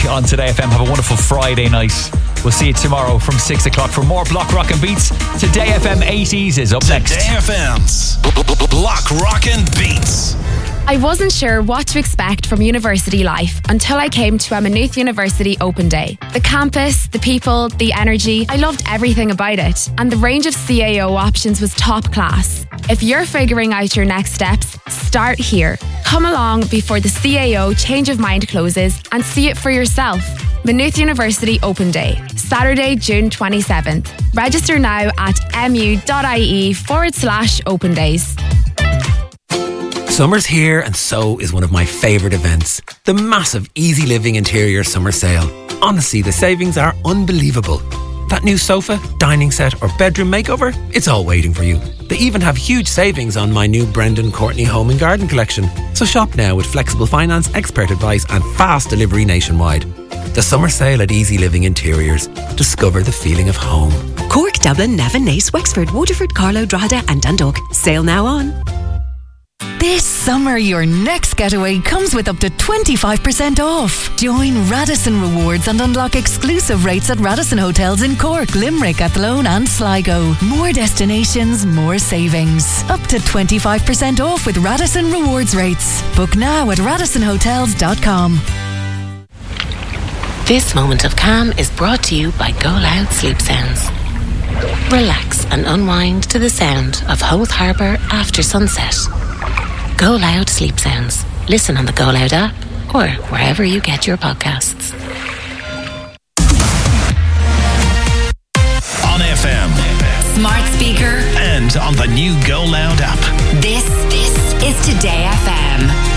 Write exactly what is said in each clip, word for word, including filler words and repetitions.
on Today F M. Have a wonderful Friday night. We'll see you tomorrow from six o'clock for more Block Rockin' Beats. Today F M eighties is up next. Today F M's Block Rockin' Beats. I wasn't sure what to expect from university life until I came to a Maynooth University Open Day. The campus, the people, the energy, I loved everything about it. And the range of C A O options was top class. If you're figuring out your next steps, start here. Come along before the C A O change of mind closes and see it for yourself. Maynooth University Open Day, Saturday, June twenty-seventh. Register now at mu.ie forward slash open days. Summer's here and so is one of my favourite events, the massive Easy Living Interior Summer Sale. Honestly, the savings are unbelievable. That new sofa, dining set or bedroom makeover, it's all waiting for you. They even have huge savings on my new Brendan Courtney Home and Garden collection. So shop now with flexible finance, expert advice and fast delivery nationwide. The summer sale at Easy Living Interiors. Discover the feeling of home. Cork, Dublin, Navan, Naas, Wexford, Waterford, Carlow, Drogheda and Dundalk. Sale now on. This summer, your next getaway comes with up to twenty-five percent off. Join Radisson Rewards and unlock exclusive rates at Radisson Hotels in Cork, Limerick, Athlone and Sligo. More destinations, more savings. Up to twenty-five percent off with Radisson Rewards rates. Book now at radisson hotels dot com. This moment of calm is brought to you by Go Loud Sleep Sounds. Relax and unwind to the sound of Howth Harbour after sunset. Go Loud Sleep Sounds. Listen on the Go Loud app or wherever you get your podcasts. On F M. Smart speaker. And on the new Go Loud app. This, this is Today F M.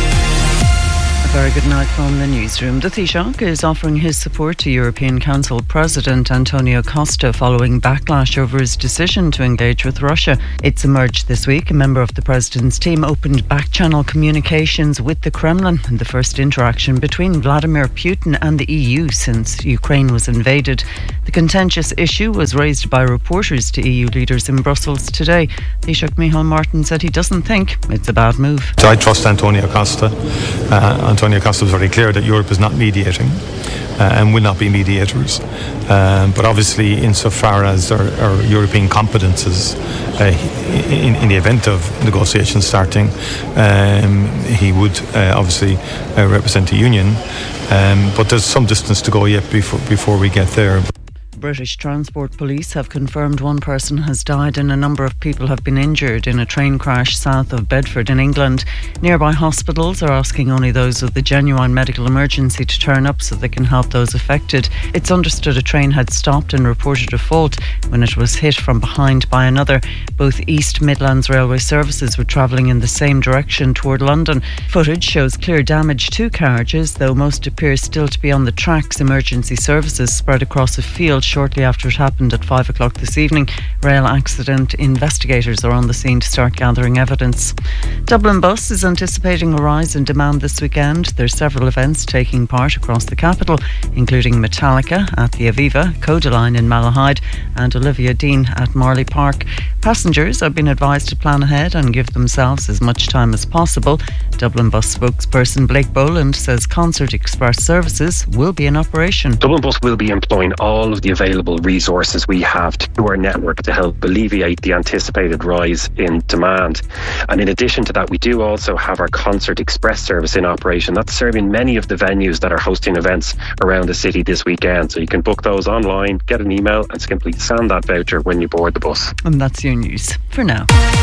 A very good night from the newsroom. The Taoiseach is offering his support to European Council President Antonio Costa following backlash over his decision to engage with Russia. It's emerged this week. A member of the President's team opened back-channel communications with the Kremlin in the first interaction between Vladimir Putin and the E U since Ukraine was invaded. The contentious issue was raised by reporters to E U leaders in Brussels today. Taoiseach Micheál Martin said he doesn't think it's a bad move. I trust Antonio Costa. Uh, Antonio Costa was very clear that Europe is not mediating uh, and will not be mediators. Um, but obviously, insofar as our, our European competences, uh, in, in the event of negotiations starting, um, he would uh, obviously uh, represent the Union. Um, but there's some distance to go yet before, before we get there. British Transport Police have confirmed one person has died and a number of people have been injured in a train crash south of Bedford in England. Nearby hospitals are asking only those with a genuine medical emergency to turn up so they can help those affected. It's understood a train had stopped and reported a fault when it was hit from behind by another. Both East Midlands Railway services were travelling in the same direction toward London. Footage shows clear damage to carriages, though most appears still to be on the tracks. Emergency services spread across a field shortly after it happened at five o'clock this evening. Rail accident investigators are on the scene to start gathering evidence. Dublin Bus is anticipating a rise in demand this weekend. There's several events taking part across the capital, including Metallica at the Aviva, Codaline in Malahide and Olivia Dean at Marley Park. Passengers have been advised to plan ahead and give themselves as much time as possible. Dublin Bus spokesperson Blake Boland says Concert Express services will be in operation. Dublin Bus will be employing all of the available resources we have to our network to help alleviate the anticipated rise in demand. And in addition to that, we do also have our Concert Express service in operation. That's serving many of the venues that are hosting events around the city this weekend. So you can book those online, get an email and simply send that voucher when you board the bus. And that's your news for now.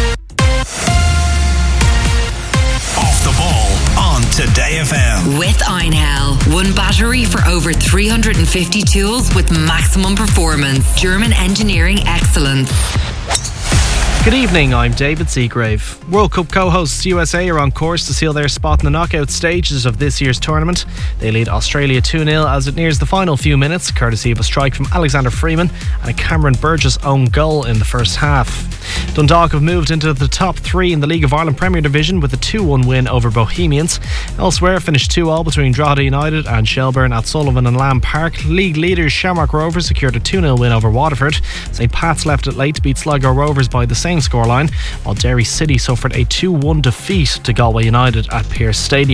Off the ball on Today F M. With Einhell. One battery for over three hundred fifty tools with maximum performance. German engineering excellence. Good evening, I'm David Seagrave. World Cup co-hosts U S A are on course to seal their spot in the knockout stages of this year's tournament. They lead Australia two nil as it nears the final few minutes, courtesy of a strike from Alexander Freeman and a Cameron Burgess own goal in the first half. Dundalk have moved into the top three in the League of Ireland Premier Division with a two one win over Bohemians. Elsewhere, finished two all between Drogheda United and Shelbourne at Sullivan and Lamb Park. League leaders Shamrock Rovers secured a two nil win over Waterford. St Pat's left it late to beat Sligo Rovers by the same scoreline, while Derry City suffered a two one defeat to Galway United at Pearse Stadium.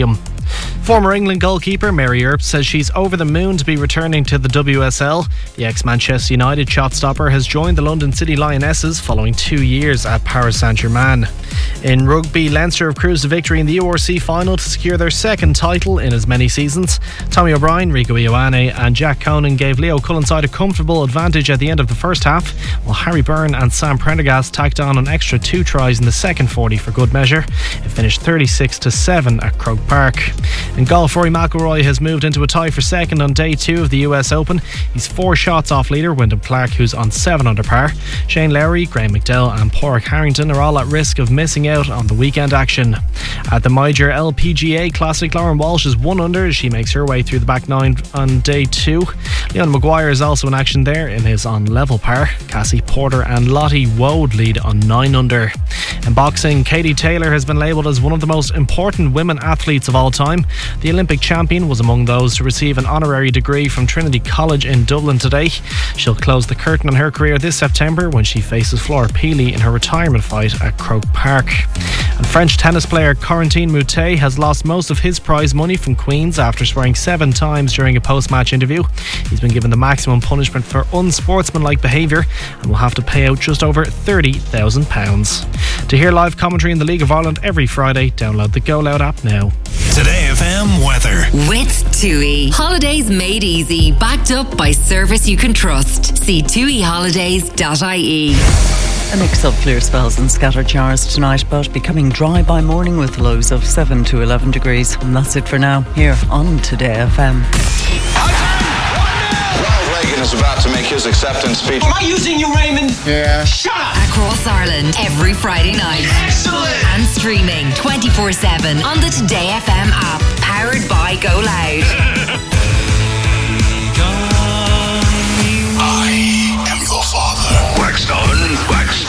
Former England goalkeeper Mary Earp says she's over the moon to be returning to the W S L. The ex-Manchester United shot-stopper has joined the London City Lionesses following two years at Paris Saint-Germain. In rugby, Leinster have cruised to victory in the U R C final to secure their second title in as many seasons. Tommy O'Brien, Rico Ioane and Jack Conan gave Leo Cullinside a comfortable advantage at the end of the first half, while Harry Byrne and Sam Prendergast tacked on an extra two tries in the second forty for good measure. It finished thirty-six to seven at Croke Park. In golf, Rory McIlroy has moved into a tie for second on day two of the U S Open. He's four shots off leader Wyndham Clark, who's on seven under par. Shane Lowry, Graham McDowell and Pádraig Harrington are all at risk of missing out on the weekend action. At the Major L P G A Classic, Lauren Walsh is one under as she makes her way through the back nine on day two. Leon Maguire is also in action there in his on level par. Cassie Porter and Lottie Woad lead on nine under. In boxing, Katie Taylor has been labelled as one of the most important women athletes of all time. The Olympic champion was among those to receive an honorary degree from Trinity College in Dublin today. She'll close the curtain on her career this September when she faces Flora Peely in her retirement fight at Croke Park. And French tennis player Corentin Moutet has lost most of his prize money from Queen's after swearing seven times during a post-match interview. He's been given the maximum punishment for unsportsmanlike behaviour and will have to pay out just over thirty thousand pounds. To hear live commentary in the League of Ireland every Friday, download the Go Loud app now. Today F M weather. With TUI. Holidays made easy. Backed up by service you can trust. See tui holidays dot I E. A mix of clear spells and scattered showers tonight, but becoming dry by morning with lows of seven to eleven degrees. And that's it for now, here on Today F M. Ronald Reagan is about to make his acceptance speech. Am I using you, Raymond? Yeah. Shut up! Across Ireland, every Friday night. Excellent! And streaming twenty-four seven on the Today F M app. Powered by Go Loud. I am your father. Waxed on, waxed